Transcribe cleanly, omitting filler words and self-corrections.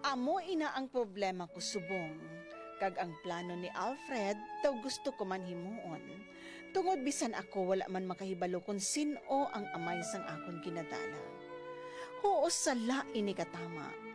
Amo ina ang problema ko subong. Kag ang plano ni Alfred, daw gusto ko man himuon. Tungod bisan ako wala man makahibalo kung sino ang amay sang akon kinadala. Oo, sala ini katama.